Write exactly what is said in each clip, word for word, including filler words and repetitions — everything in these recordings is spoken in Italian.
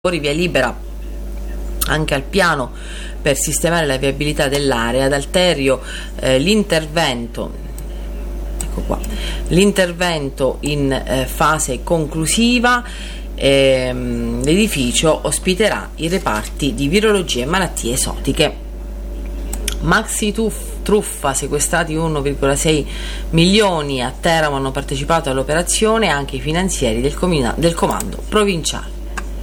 via libera anche al piano per sistemare la viabilità dell'area. Ad Alterio eh, l'intervento ecco qua l'intervento in eh, fase conclusiva. ehm, l'edificio ospiterà i reparti di virologia e malattie esotiche. Maxi tuff, truffa, sequestrati uno virgola sei milioni. A Teramo hanno partecipato all'operazione anche i finanzieri del, comina- del comando provinciale.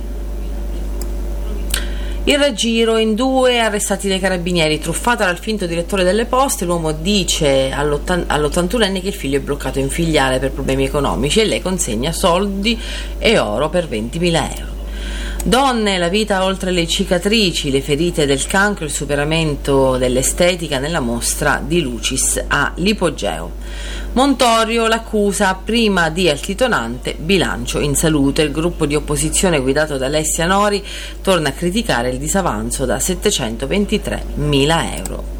Il raggiro in due, arrestati dai carabinieri, truffata dal finto direttore delle poste. L'uomo dice all'ottantunenne che il figlio è bloccato in filiale per problemi economici e lei consegna soldi e oro per ventimila euro. Donne, la vita oltre le cicatrici, le ferite del cancro, il superamento dell'estetica nella mostra di Lucis a Lipogeo. Montorio, l'accusa prima di altitonante, bilancio in salute. Il gruppo di opposizione guidato da Alessia Nori torna a criticare il disavanzo da settecentoventitremila euro.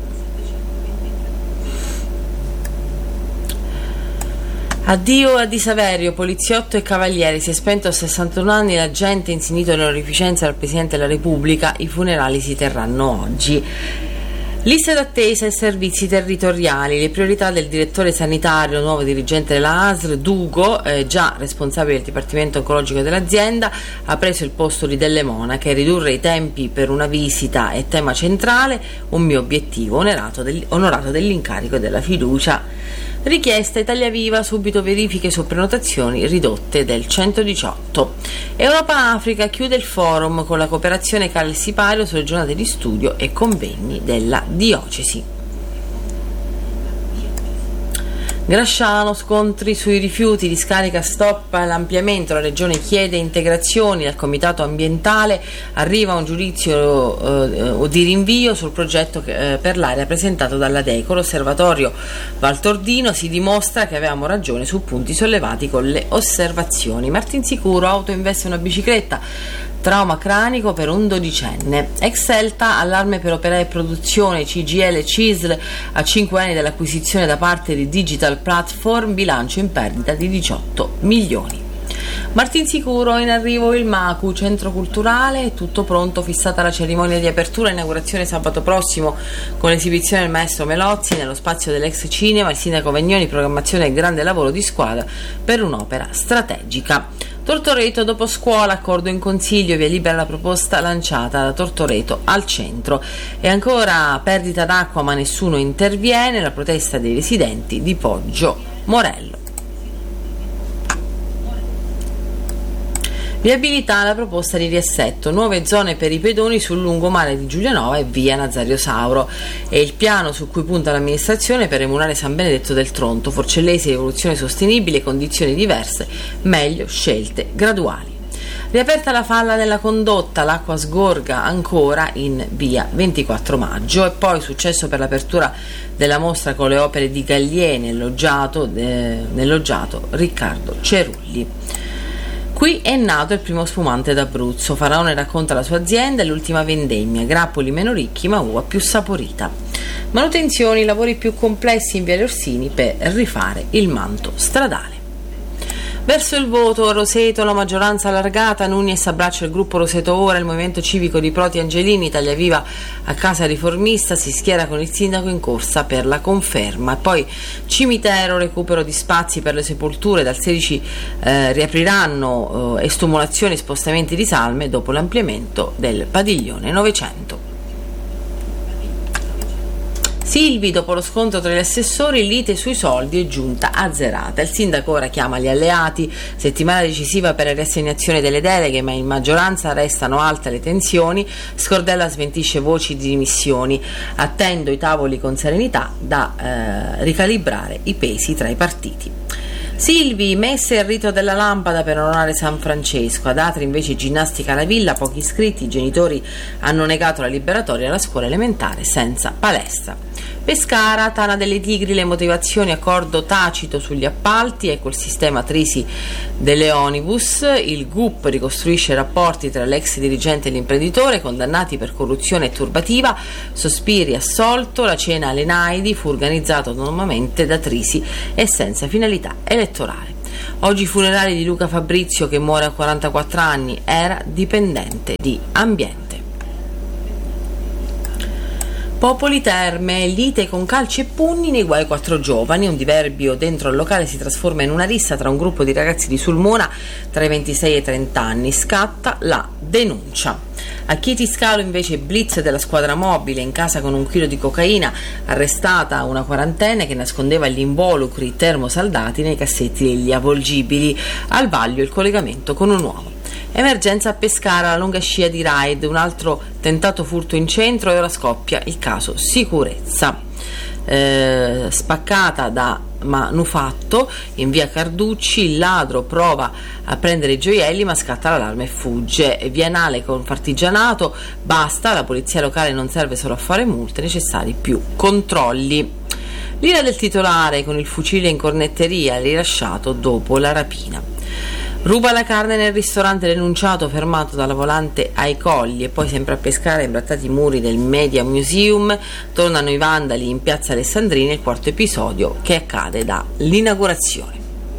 Addio a Di Saverio, poliziotto e cavaliere, si è spento a sessantuno anni l'agente insignito dell'onorificenza dal Presidente della Repubblica. I funerali si terranno oggi. Liste d'attesa e servizi territoriali, le priorità del direttore sanitario, nuovo dirigente della A S L, Dugo, eh, già responsabile del Dipartimento Oncologico dell'azienda, ha preso il posto di Delle Monache. Ridurre i tempi per una visita è tema centrale, un mio obiettivo, onorato, del, onorato dell'incarico e della fiducia. Richiesta Italia Viva, subito verifiche su prenotazioni ridotte del centodiciotto. Europa-Africa chiude il forum con la cooperazione Cal-Sipario sulle giornate di studio e convegni della diocesi. Grasciano, scontri sui rifiuti, discarica stop all'ampliamento, la regione chiede integrazioni al comitato ambientale, arriva un giudizio eh, di rinvio sul progetto eh, per l'area presentato dalla DECO. L'osservatorio Valtordino si dimostra che avevamo ragione su punti sollevati con le osservazioni. Martinsicuro, auto investe una bicicletta, trauma cranico per un dodicenne. Excelta, allarme per operare produzione, C G I L e C I S L a cinque anni dall'acquisizione da parte di Digital Platform, bilancio in perdita di diciotto milioni. Martinsicuro, in arrivo il Macu, centro culturale, tutto pronto, fissata la cerimonia di apertura e inaugurazione sabato prossimo con l'esibizione del maestro Melozzi nello spazio dell'ex cinema. Il sindaco Vagnoni, programmazione e grande lavoro di squadra per un'opera strategica. Tortoreto, dopo scuola, accordo in consiglio, via libera la proposta lanciata da Tortoreto al centro. E ancora perdita d'acqua ma nessuno interviene, la protesta dei residenti di Poggio Morello. Viabilità, la proposta di riassetto, nuove zone per i pedoni sul lungomare di Giulianova e via Nazario Sauro. E il piano su cui punta l'amministrazione per emulare San Benedetto del Tronto, Forcellesi, evoluzione sostenibile, condizioni diverse, meglio scelte graduali. Riaperta la falla nella condotta, l'acqua sgorga ancora in via ventiquattro maggio. E poi successo per l'apertura della mostra con le opere di Gallieni nell'oggiato, eh, nell'oggiato Riccardo Cerulli. Qui è nato il primo spumante d'Abruzzo. Faraone racconta la sua azienda e l'ultima vendemmia, grappoli meno ricchi ma uva più saporita. Manutenzioni, lavori più complessi in Viale Orsini per rifare il manto stradale. Verso il voto, Roseto, la maggioranza allargata, Nunez abbraccia il gruppo Roseto Ora, il movimento civico di Proti Angelini, Italia Viva a Casa Riformista si schiera con il sindaco in corsa per la conferma. E poi cimitero, recupero di spazi per le sepolture, dal sedici eh, riapriranno eh, estumolazioni e spostamenti di salme dopo l'ampliamento del padiglione novecento. Silvi, dopo lo scontro tra gli assessori, lite sui soldi e giunta azzerata. Il sindaco ora chiama gli alleati, settimana decisiva per la riassegnazione delle deleghe, ma in maggioranza restano alte le tensioni. Scordella smentisce voci di dimissioni. Attendo i tavoli con serenità da eh, ricalibrare i pesi tra i partiti. Silvi, messe al rito della lampada per onorare San Francesco. Ad Atri invece ginnastica alla villa, pochi iscritti, i genitori hanno negato la liberatoria alla scuola elementare senza palestra. Pescara, Tana delle Tigri, le motivazioni, accordo tacito sugli appalti, ecco il sistema Trisi delle Onibus. Il G U P ricostruisce i rapporti tra l'ex dirigente e l'imprenditore, condannati per corruzione e turbativa. Sospiri, assolto. La cena alle Naidi fu organizzata autonomamente da Trisi e senza finalità elettorale. Oggi i funerali di Luca Fabrizio, che muore a quarantaquattro anni, era dipendente di ambiente. Popoli Terme, lite con calci e pugni nei guai quattro giovani. Un diverbio dentro il locale si trasforma in una rissa tra un gruppo di ragazzi di Sulmona tra i ventisei e i trenta anni. Scatta la denuncia. A Chieti Scalo invece blitz della squadra mobile, in casa con un chilo di cocaina, arrestata una quarantenne che nascondeva gli involucri termosaldati nei cassetti degli avvolgibili. Al vaglio il collegamento con un uomo. Emergenza a Pescara, la lunga scia di raid, un altro tentato furto in centro e ora scoppia il caso sicurezza. Eh, spaccata da manufatto in via Carducci, il ladro prova a prendere i gioielli ma scatta l'allarme e fugge. Vianale con partigianato, basta, la polizia locale non serve solo a fare multe, necessari più controlli. L'ira del titolare con il fucile in cornetteria, rilasciato dopo la rapina. Ruba la carne nel ristorante, denunciato, fermato dalla volante ai Colli. E poi sempre a Pescara, imbrattati i muri del Media Museum, tornano i vandali in piazza Alessandrina, il quarto episodio che accade dall'inaugurazione.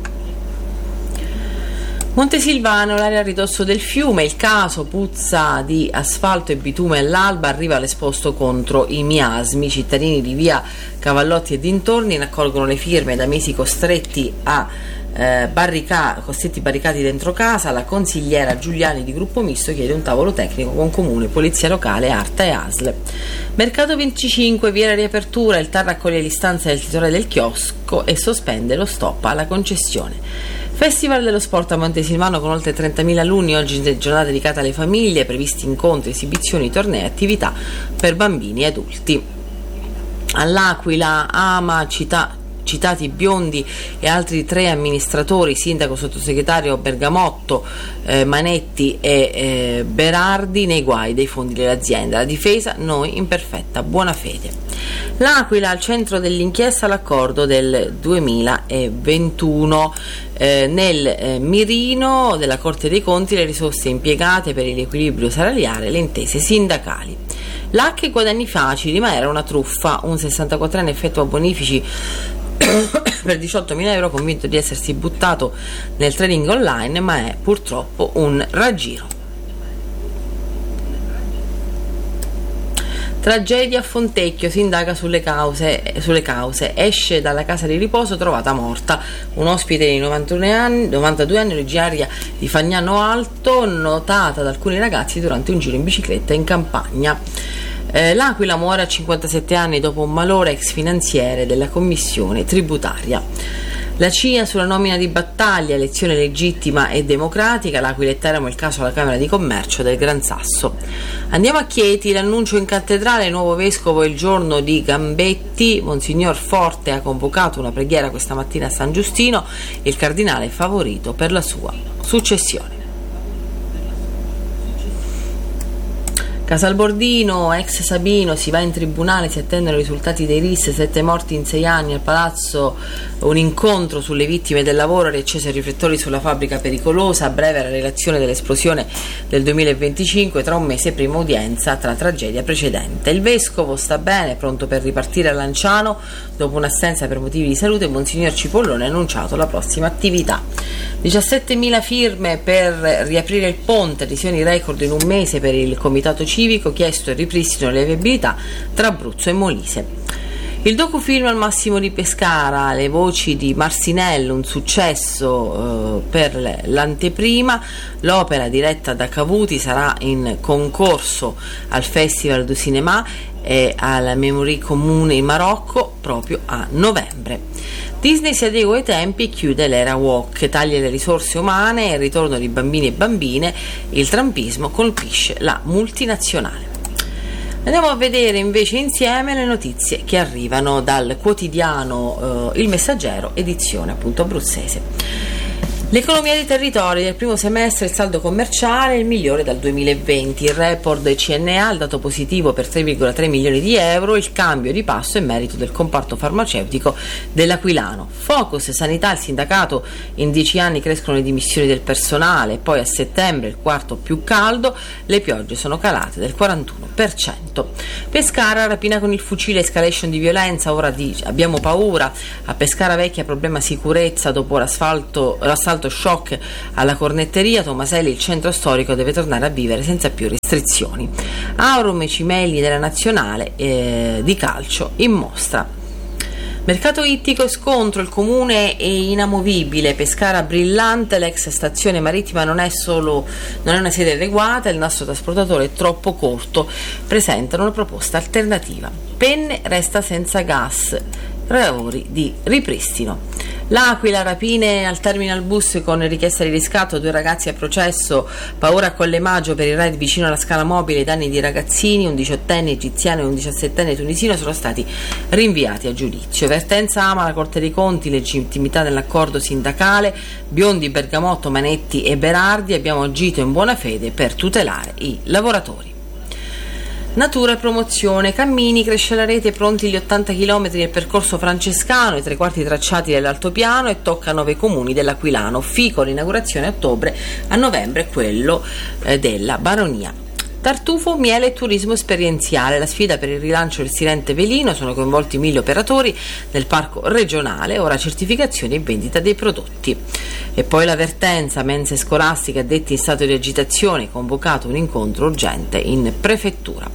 Montesilvano, l'area a ridosso del fiume, il caso puzza di asfalto e bitume all'alba, arriva l'esposto contro i miasmi. I cittadini di via Cavallotti e dintorni raccolgono le firme da mesi costretti a eh, barrica- costretti barricati dentro casa. La consigliera Giuliani di Gruppo Misto chiede un tavolo tecnico con Comune, Polizia Locale, Arta e A S L. Mercato venticinque, via la riapertura, il T A R raccoglie l'istanza del titolare del chiosco e sospende lo stop alla concessione. Festival dello sport a Montesilvano con oltre trentamila alunni, oggi giornata dedicata alle famiglie, previsti incontri, esibizioni, tornei e attività per bambini e adulti. All'Aquila, Ama, città citati Biondi e altri tre amministratori, sindaco, sottosegretario Bergamotto, eh, Manetti e eh, Berardi, nei guai dei fondi dell'azienda. La difesa, noi in perfetta buona fede. L'Aquila, al centro dell'inchiesta, l'accordo del duemilaventuno. Eh, nel eh, mirino della Corte dei Conti le risorse impiegate per l'equilibrio salariale, le intese sindacali. L'H e guadagni facili, ma era una truffa. Un sessantaquattrenne effettua bonifici per diciottomila euro, convinto di essersi buttato nel trading online, ma è purtroppo un raggiro. Tragedia a Fontecchio, si indaga sulle cause, sulle cause. Esce dalla casa di riposo trovata morta. Un ospite di novantuno anni, novantadue anni, originaria di Fagnano Alto, notata da alcuni ragazzi durante un giro in bicicletta in campagna. Eh, L'Aquila muore a cinquantasette anni dopo un malore, ex finanziere della commissione tributaria. La C I A sulla nomina di Battaglia, elezione legittima e democratica. L'Aquila e Teramo, il caso alla Camera di Commercio del Gran Sasso. Andiamo a Chieti, l'annuncio in cattedrale, il nuovo vescovo il giorno di Gambetti. Monsignor Forte ha convocato una preghiera questa mattina a San Giustino, il cardinale è favorito per la sua successione. Casalbordino, ex Sabino, si va in tribunale, si attendono i risultati dei R I S, sette morti in sei anni, al palazzo un incontro sulle vittime del lavoro, riacceso i riflettori sulla fabbrica pericolosa, a breve la relazione dell'esplosione del duemilaventicinque, tra un mese prima udienza tra tragedia precedente. Il vescovo sta bene, pronto per ripartire a Lanciano, dopo un'assenza per motivi di salute. Monsignor Cipollone ha annunciato la prossima attività. diciassettemila firme per riaprire il ponte, adesioni record in un mese per il comitato civico, chiesto il ripristino delle viabilità tra Abruzzo e Molise. Il docufilm al Massimo di Pescara, le voci di Marsinello, un successo eh, per l'anteprima. L'opera diretta da Cavuti sarà in concorso al Festival du Cinéma e alla Memory Comune in Marocco proprio a novembre. Disney si adegua ai tempi e chiude l'era woke, taglia le risorse umane e il ritorno di bambini e bambine, il trampismo colpisce la multinazionale. Andiamo a vedere invece insieme le notizie che arrivano dal quotidiano eh, Il Messaggero, edizione appunto abruzzese. L'economia dei territori del primo semestre, il saldo commerciale è il migliore dal duemilaventi, il report del C N A, il dato positivo per tre virgola tre milioni di euro, il cambio di passo è merito del comparto farmaceutico dell'Aquilano. Focus sanità, il sindacato, in dieci anni crescono le dimissioni del personale, poi a settembre il quarto più caldo, le piogge sono calate del quarantuno per cento. Pescara, rapina con il fucile, escalation di violenza, ora di, abbiamo paura, a Pescara Vecchia problema sicurezza dopo l'asfalto, l'assalto shock alla cornetteria, Tomaselli, il centro storico deve tornare a vivere senza più restrizioni. Aurum e Cimelli della nazionale eh, di calcio in mostra. Mercato ittico e scontro, il comune è inamovibile, Pescara brillante, l'ex stazione marittima non è solo non è una sede adeguata, il nostro trasportatore è troppo corto, presentano una proposta alternativa. Penne resta senza gas, lavori di ripristino. L'Aquila, rapine al terminal bus con richiesta di riscatto, due ragazzi a processo, paura a Colle Maggio per il raid vicino alla scala mobile, i danni di ragazzini, un diciottenne egiziano e un diciassettenne tunisino sono stati rinviati a giudizio. Vertenza ama la Corte dei Conti, legittimità dell'accordo sindacale, Biondi, Bergamotto, Manetti e Berardi, abbiamo agito in buona fede per tutelare i lavoratori. Natura e promozione, cammini, cresce la rete, pronti gli ottanta chilometri del percorso francescano, i tre quarti tracciati dell'altopiano e tocca nove comuni dell'Aquilano. Fico, l'inaugurazione a ottobre, a novembre quello eh, della Baronia. Tartufo, miele e turismo esperienziale, la sfida per il rilancio del Silente Velino, sono coinvolti mille operatori del parco regionale, ora certificazione e vendita dei prodotti. E poi l'avvertenza, mense scolastiche addetti in stato di agitazione, convocato un incontro urgente in prefettura.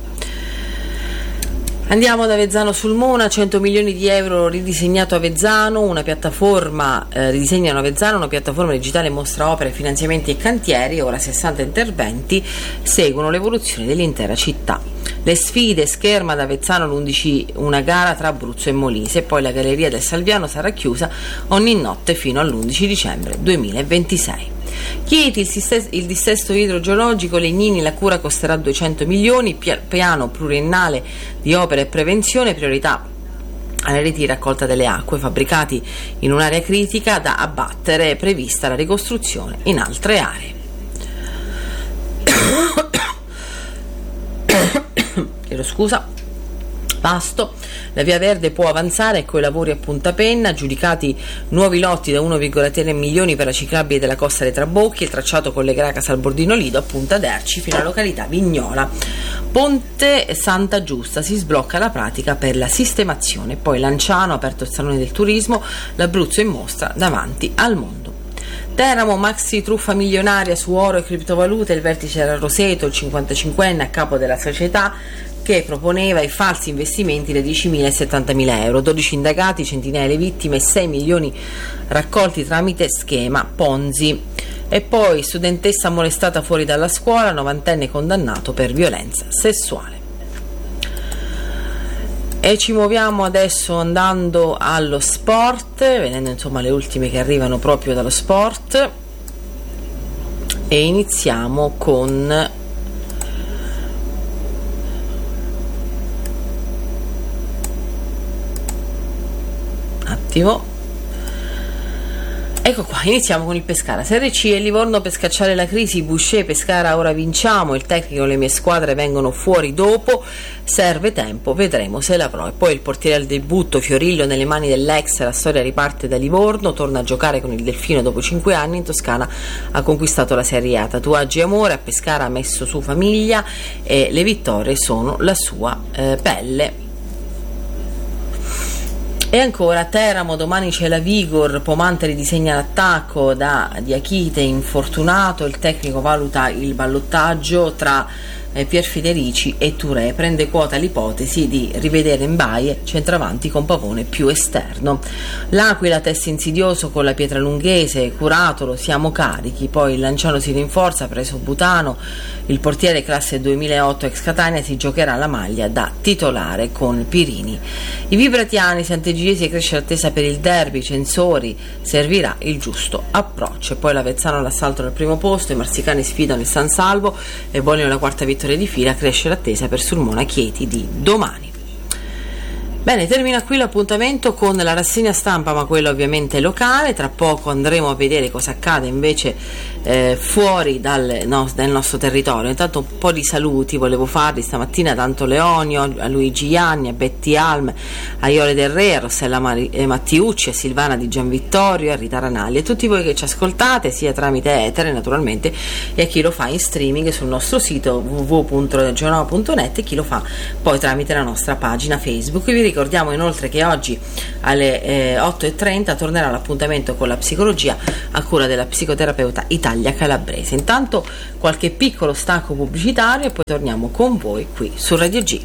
Andiamo ad Avezzano sul Mona, cento milioni di euro ridisegnato Avezzano, una piattaforma, eh, ridisegnano Avezzano, una piattaforma digitale mostra opere, finanziamenti e cantieri, ora sessanta interventi, seguono l'evoluzione dell'intera città. Le sfide, scherma ad Avezzano l'undici, una gara tra Abruzzo e Molise, poi la Galleria del Salviano sarà chiusa ogni notte fino all'undici dicembre duemilaventisei. Chieti, il, sistes- il dissesto idrogeologico, Legnini, la cura costerà duecento milioni, pia- piano pluriennale di opere e prevenzione, priorità alle reti di raccolta delle acque, fabbricati in un'area critica da abbattere, è prevista la ricostruzione in altre aree. Chiedo scusa. Pasto, la Via Verde può avanzare con i lavori a punta penna, giudicati nuovi lotti da uno virgola tre milioni per la ciclabile della Costa dei Trabocchi, il tracciato collegherà Casalbordino Lido a Punta d'Erci fino alla località Vignola. Ponte Santa Giusta, si sblocca la pratica per la sistemazione, poi Lanciano, aperto il Salone del Turismo, l'Abruzzo in mostra davanti al mondo. Teramo, maxi truffa milionaria su oro e criptovalute, il vertice era Roseto, il cinquantacinquenne a capo della società che proponeva i falsi investimenti da diecimila e settantamila euro, dodici indagati, centinaia le vittime, sei milioni raccolti tramite schema Ponzi. E poi studentessa molestata fuori dalla scuola, novantenne condannato per violenza sessuale. E ci muoviamo adesso andando allo sport, vedendo insomma le ultime che arrivano proprio dallo sport, e iniziamo con attimo ecco qua, iniziamo con il Pescara. Serie C e Livorno per scacciare la crisi, Boucher, Pescara ora vinciamo, il tecnico e le mie squadre vengono fuori dopo, serve tempo, vedremo se l'avrò. E poi il portiere al debutto, Fiorillo nelle mani dell'ex, la storia riparte da Livorno, torna a giocare con il Delfino dopo cinque anni, in Toscana ha conquistato la Serie A, tatuaggi e amore, a Pescara ha messo su famiglia e le vittorie sono la sua eh, pelle. E ancora Teramo, domani c'è la Vigor, Pomante ridisegna l'attacco da Diachite infortunato, il tecnico valuta il ballottaggio tra eh, Pier Federici e Touré, prende quota l'ipotesi di rivedere Mbaye centravanti con Pavone più esterno. L'Aquila, test insidioso con la Pietralunghese, Curatolo, siamo carichi, poi il Lanciano si rinforza, preso Butano, il portiere classe duemilaotto ex Catania si giocherà la maglia da titolare con Pirini. I Vibratiani, Sant'Egidiesi cresce l'attesa per il derby, Censori servirà il giusto approccio. E poi l'Avezzano all'assalto al primo posto, i marsicani sfidano il San Salvo e vogliono la quarta vittoria di fila, cresce l'attesa per Sulmona Chieti di domani. Bene, termina qui l'appuntamento con la rassegna stampa, ma quella ovviamente locale. Tra poco andremo a vedere cosa accade invece eh, fuori dal, no, dal nostro territorio. Intanto un po' di saluti volevo farli stamattina, tanto Leonio, a Luigi Ianni, a Betty Alm, a Iole Del Re, a Rossella Mari- eh, Mattiucci, a Silvana Di Gianvittorio, a Rita Ranalli, e tutti voi che ci ascoltate sia tramite etere naturalmente, e a chi lo fa in streaming sul nostro sito w w w punto radio giornova punto net, e chi lo fa poi tramite la nostra pagina Facebook. Vi ricordiamo inoltre che oggi alle eh, otto e trenta tornerà l'appuntamento con la psicologia a cura della psicoterapeuta Italia Calabrese. Intanto qualche piccolo stacco pubblicitario e poi torniamo con voi qui su Radio G.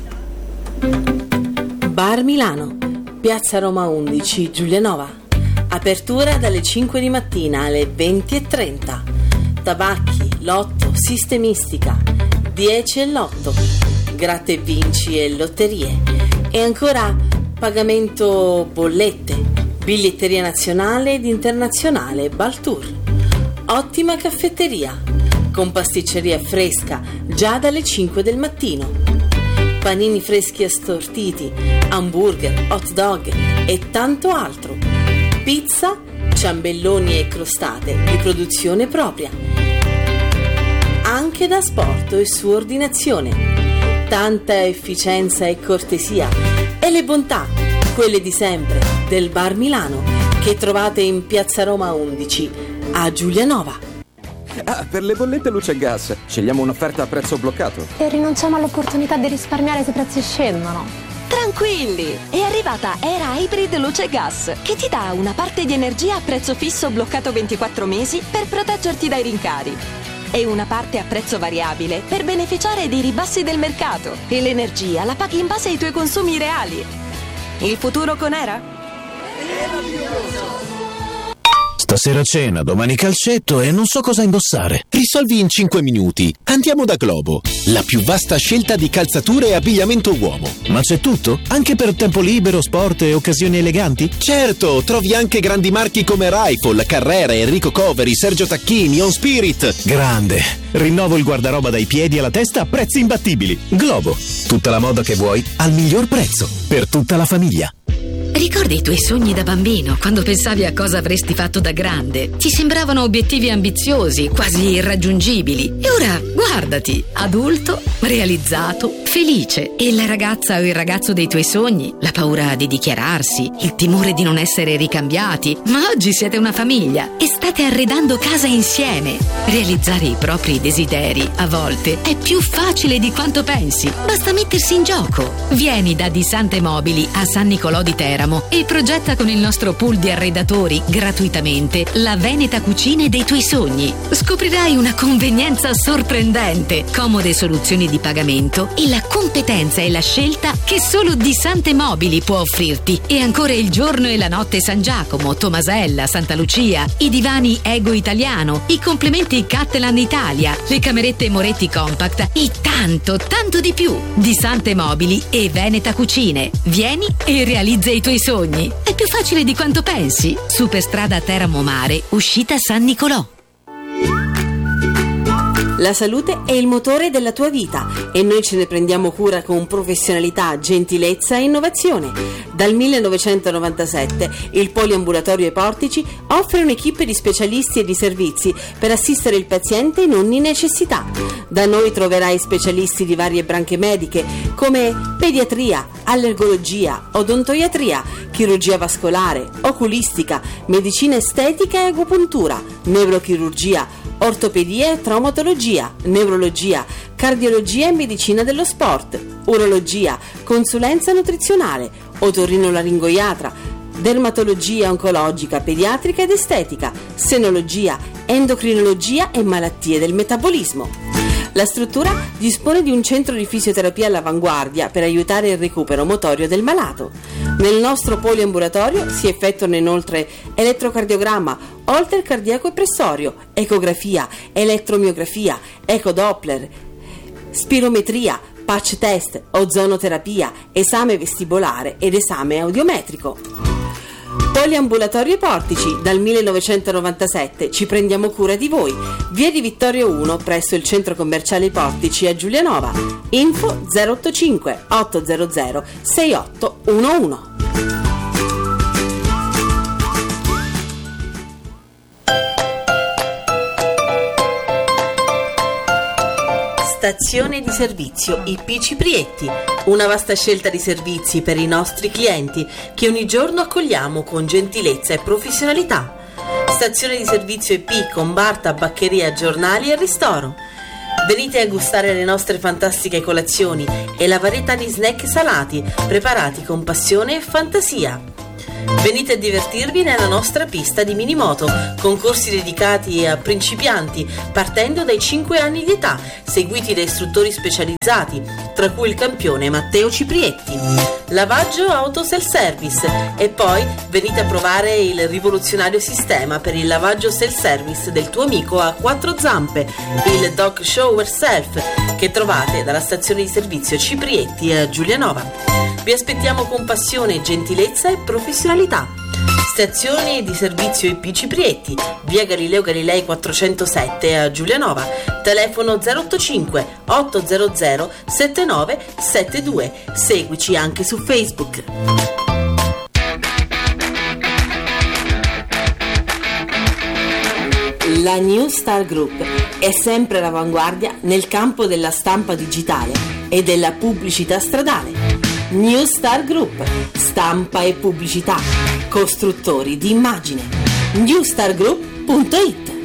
Bar Milano, Piazza Roma undici, Giulianova. Apertura dalle cinque di mattina alle venti e trenta. Tabacchi, lotto, sistemistica, dieci e lotto, gratta e vinci e lotterie. E ancora pagamento bollette, biglietteria nazionale ed internazionale Baltour. Ottima caffetteria, con pasticceria fresca già dalle cinque del mattino. Panini freschi assortiti, hamburger, hot dog e tanto altro. Pizza, ciambelloni e crostate di produzione propria. Anche da sport e su ordinazione. Tanta efficienza e cortesia. E le bontà, quelle di sempre, del Bar Milano, che trovate in Piazza Roma undici, a Giulianova. Ah, per le bollette luce e gas, scegliamo un'offerta a prezzo bloccato. E rinunciamo all'opportunità di risparmiare se i prezzi scendono. Tranquilli, è arrivata Era Hybrid Luce e Gas, che ti dà una parte di energia a prezzo fisso bloccato ventiquattro mesi per proteggerti dai rincari, e una parte a prezzo variabile per beneficiare dei ribassi del mercato, e l'energia la paghi in base ai tuoi consumi reali. Il futuro con Era? Stasera cena, domani calcetto e non so cosa indossare. Risolvi in cinque minuti. Andiamo da Globo, la più vasta scelta di calzature e abbigliamento uomo. Ma c'è tutto? Anche per tempo libero, sport e occasioni eleganti? Certo, trovi anche grandi marchi come Rifle, Carrera, Enrico Coveri, Sergio Tacchini, On Spirit. Grande! Rinnovo il guardaroba dai piedi alla testa a prezzi imbattibili. Globo, tutta la moda che vuoi al miglior prezzo, per tutta la famiglia. Ricordi i tuoi sogni da bambino, quando pensavi a cosa avresti fatto da grande? Ti sembravano obiettivi ambiziosi, quasi irraggiungibili. E ora, guardati, adulto, realizzato, felice. E la ragazza o il ragazzo dei tuoi sogni? La paura di dichiararsi, il timore di non essere ricambiati. Ma oggi siete una famiglia e state arredando casa insieme. Realizzare i propri desideri, a volte, è più facile di quanto pensi. Basta mettersi in gioco. Vieni da Di Sante Mobili a San Nicolò di Teramo e progetta con il nostro pool di arredatori gratuitamente la Veneta cucine dei tuoi sogni. Scoprirai una convenienza sorprendente, comode soluzioni di pagamento e la competenza e la scelta che solo Di Sante Mobili può offrirti. E ancora il giorno e la notte San Giacomo, Tomasella, Santa Lucia, i divani Ego Italiano, i complementi Cattelan Italia, le camerette Moretti Compact e tanto, tanto di più. Di Sante Mobili e Veneta Cucine. Vieni e realizza i tuoi sogni. È più facile di quanto pensi. Superstrada Teramo Mare, uscita San Nicolò. La salute è il motore della tua vita e noi ce ne prendiamo cura con professionalità, gentilezza e innovazione. Dal millenovecentonovantasette il Poliambulatorio ai Portici offre un'equipe di specialisti e di servizi per assistere il paziente in ogni necessità. Da noi troverai specialisti di varie branche mediche come pediatria, allergologia, odontoiatria, chirurgia vascolare, oculistica, medicina estetica e agopuntura, neurochirurgia, ortopedia e traumatologia, neurologia, cardiologia e medicina dello sport, urologia, consulenza nutrizionale, otorrinolaringoiatra, dermatologia oncologica, pediatrica ed estetica, senologia, endocrinologia e malattie del metabolismo. La struttura dispone di un centro di fisioterapia all'avanguardia per aiutare il recupero motorio del malato. Nel nostro poliambulatorio si effettuano inoltre elettrocardiogramma, holter cardiaco e pressorio, ecografia, elettromiografia, ecodoppler, spirometria, patch test, ozonoterapia, esame vestibolare ed esame audiometrico. Poliambulatorio Portici, dal millenovecentonovantasette ci prendiamo cura di voi. Via di Vittorio uno, presso il centro commerciale Portici a Giulianova. Info zero otto cinque otto zero zero sei otto uno uno. Stazione di servizio I P Ciprietti, una vasta scelta di servizi per i nostri clienti che ogni giorno accogliamo con gentilezza e professionalità. Stazione di servizio I P con bar, tabaccheria, giornali e ristoro. Venite a gustare le nostre fantastiche colazioni e la varietà di snack salati preparati con passione e fantasia. Venite a divertirvi nella nostra pista di minimoto, con corsi dedicati a principianti partendo dai cinque anni di età, seguiti da istruttori specializzati, tra cui il campione Matteo Ciprietti. Lavaggio auto self-service e poi venite a provare il rivoluzionario sistema per il lavaggio self-service del tuo amico a quattro zampe, il Dog Shower Self, che trovate dalla stazione di servizio Ciprietti a Giulianova. Vi aspettiamo con passione, gentilezza e professionalità. Stazione di servizio I P Ciprietti, via Galileo Galilei quattrocentosette a Giulianova. Telefono zero otto cinque otto zero zero sette nove sette due. Seguici anche su Facebook. La New Star Group è sempre all'avanguardia nel campo della stampa digitale e della pubblicità stradale. New Star Group, stampa e pubblicità, costruttori di immagine. new star group punto it.